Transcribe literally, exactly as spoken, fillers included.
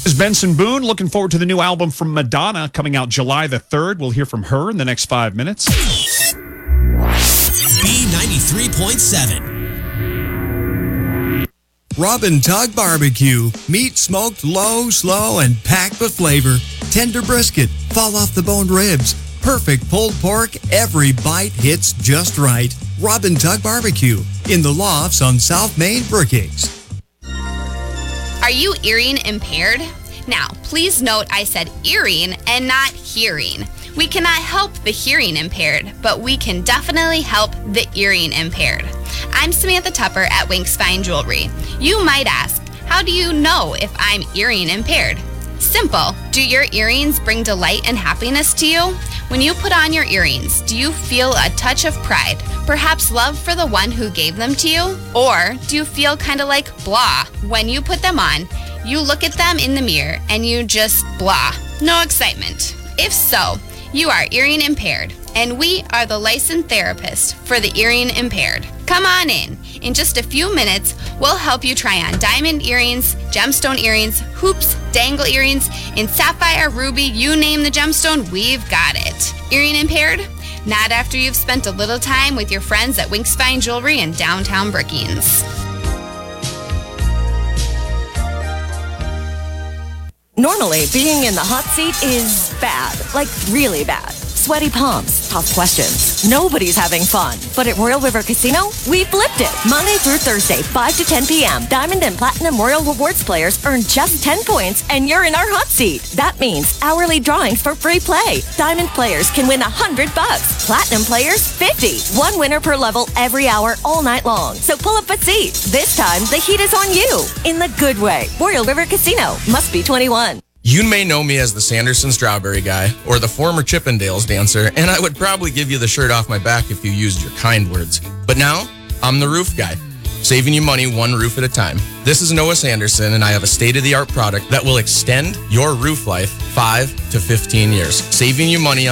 This is Benson Boone. Looking forward to the new album from Madonna coming out July the third. We'll hear from her in the next five minutes. B ninety-three point seven. Robin Tug Barbecue. Meat smoked low, slow, and packed with flavor. Tender brisket, fall off the boned ribs. Perfect pulled pork. Every bite hits just right. Robin Tug Barbecue in the Lofts on South Main, Brookings. Are you hearing impaired? Now, please note I said earring and not hearing. We cannot help the hearing impaired, but we can definitely help the earring impaired. I'm Samantha Tupper at Winks Fine Jewelry. You might ask, how do you know if I'm hearing impaired? Simple. Do your earrings bring delight and happiness to you? When you put on your earrings, do you feel a touch of pride? Perhaps love for the one who gave them to you? Or do you feel kind of like blah when you put them on? You look at them in the mirror and you just blah. No excitement. If so, you are hearing impaired, and we are the licensed therapist for the hearing impaired. Come on in. In just a few minutes, we'll help you try on diamond earrings, gemstone earrings, hoops, dangle earrings, in sapphire, ruby, you name the gemstone, we've got it. Hearing impaired? Not after you've spent a little time with your friends at Winks Fine Jewelry in downtown Brookings. Normally, being in the hot seat is bad, like really bad. Sweaty palms, tough questions. Nobody's having fun. But at Royal River Casino, we flipped it. Monday through Thursday, five to ten p.m., Diamond and Platinum Royal Rewards players earn just ten points, and you're in our hot seat. That means hourly drawings for free play. Diamond players can win one hundred bucks. Platinum players, fifty. One winner per level every hour, all night long. So pull up a seat. This time, the heat is on you. In the good way. Royal River Casino. Must be twenty-one. You may know me as the Sanderson Strawberry Guy or the former Chippendales dancer, and I would probably give you the shirt off my back if you used your kind words. But now, I'm the roof guy, saving you money one roof at a time. This is Noah Sanderson, and I have a state-of-the-art product that will extend your roof life five to fifteen years, saving you money